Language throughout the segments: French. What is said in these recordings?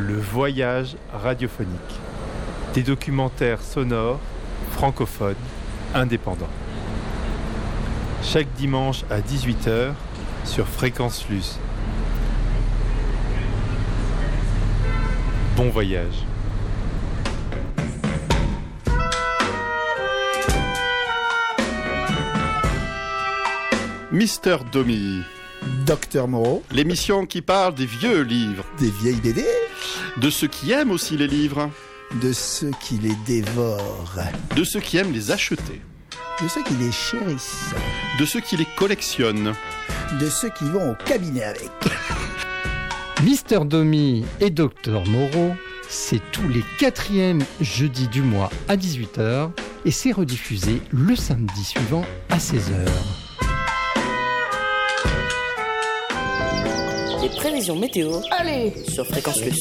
Le voyage radiophonique. Des documentaires sonores, francophones, indépendants. Chaque dimanche à 18h sur Fréquence Luce. Bon voyage. Mister Domi. Docteur Moreau. L'émission qui parle des vieux livres. Des vieilles BD. De ceux qui aiment aussi les livres. De ceux qui les dévorent. De ceux qui aiment les acheter. De ceux qui les chérissent. De ceux qui les collectionnent. De ceux qui vont au cabinet avec. Mister Domi et Docteur Moreau, c'est tous les 4e jeudis du mois à 18h et c'est rediffusé le samedi suivant à 16h. Les prévisions météo. Allez, sur Fréquence Plus.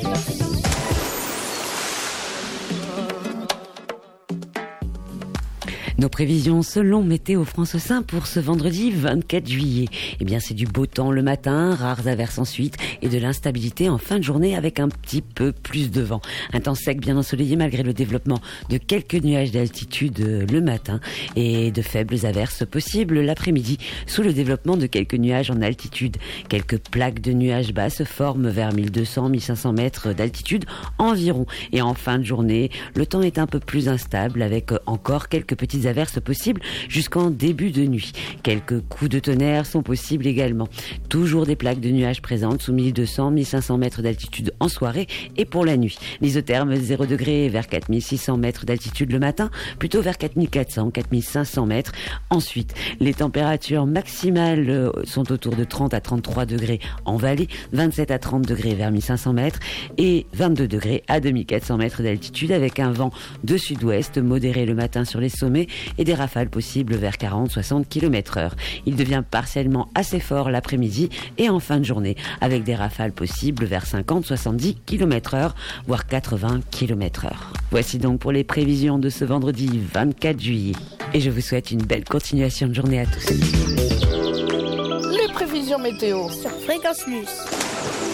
Nos prévisions selon Météo France 5 pour ce vendredi 24 juillet. Eh bien, c'est du beau temps le matin, rares averses ensuite et de l'instabilité en fin de journée avec un petit peu plus de vent. Un temps sec bien ensoleillé malgré le développement de quelques nuages d'altitude le matin et de faibles averses possibles l'après-midi sous le développement de quelques nuages en altitude. Quelques plaques de nuages bas se forment vers 1200-1500 mètres d'altitude environ. Et en fin de journée, le temps est un peu plus instable avec encore quelques petites averses possibles jusqu'en début de nuit. Quelques coups de tonnerre sont possibles également. Toujours des plaques de nuages présentes sous 1200-1500 mètres d'altitude en soirée et pour la nuit. L'isotherme 0 degré vers 4600 mètres d'altitude le matin, plutôt vers 4400-4500 mètres. Ensuite, les températures maximales sont autour de 30 à 33 degrés en vallée, 27 à 30 degrés vers 1500 mètres et 22 degrés à 2400 mètres d'altitude avec un vent de sud-ouest modéré le matin sur les sommets et des rafales possibles vers 40-60 km/h. Il devient partiellement assez fort l'après-midi et en fin de journée avec des rafales possibles vers 50-70 km/h, voire 80 km/h. Voici donc pour les prévisions de ce vendredi 24 juillet. Et je vous souhaite une belle continuation de journée à tous. les prévisions météo sur Fréquence Plus.